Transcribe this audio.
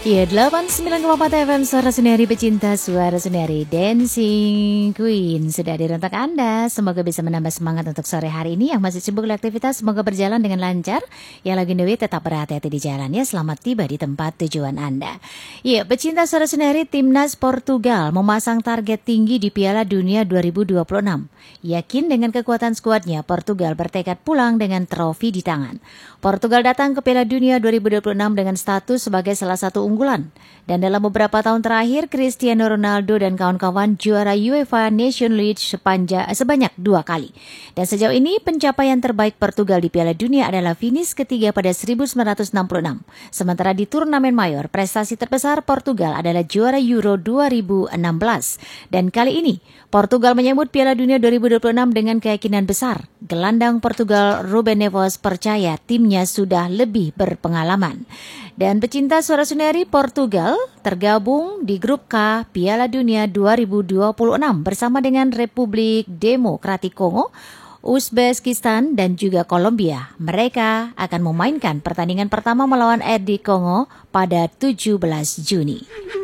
Ya, 89,4 FM Suara Sendiri Pecinta Suara Sendiri Dancing Queen sudah di rentak Anda. Semoga bisa menambah semangat untuk sore hari ini. Yang masih sibuk aktivitas semoga berjalan dengan lancar. Yang lagi on the way tetap berhati-hati di jalan ya. Selamat tiba di tempat tujuan Anda. Ya, pecinta Suara Sendiri, Timnas Portugal memasang target tinggi di Piala Dunia 2026. Yakin dengan kekuatan skuadnya, Portugal bertekad pulang dengan trofi di tangan. Portugal datang ke Piala Dunia 2026 dengan status sebagai salah satu unggulan. Dan dalam beberapa tahun terakhir, Cristiano Ronaldo dan kawan-kawan juara UEFA Nation League sebanyak 2 kali. Dan sejauh ini pencapaian terbaik Portugal di Piala Dunia adalah finish ketiga pada 1966. Sementara di turnamen mayor, prestasi terbesar Portugal adalah juara Euro 2016. Dan kali ini, Portugal menyambut Piala Dunia 2026 dengan keyakinan besar. Gelandang Portugal Ruben Neves percaya timnya sudah lebih berpengalaman. Dan pecinta Suara Sendiri, Portugal tergabung di grup K Piala Dunia 2026 bersama dengan Republik Demokratik Kongo, Uzbekistan dan juga Kolombia. Mereka akan memainkan pertandingan pertama melawan RD Kongo pada 17 Juni.